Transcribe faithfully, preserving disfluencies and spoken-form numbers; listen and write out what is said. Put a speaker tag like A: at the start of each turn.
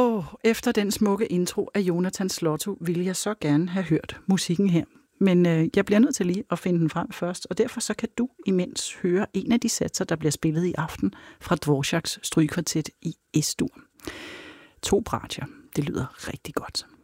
A: Åh, efter den smukke intro af Jonathan Slotto ville jeg så gerne have hørt musikken her. Men øh, jeg bliver nødt til lige at finde den frem først, og derfor så kan du imens høre en af de satser, der bliver spillet i aften fra Dvoraks strygekvartet i Es-dur. To bratjer. Det lyder rigtig godt.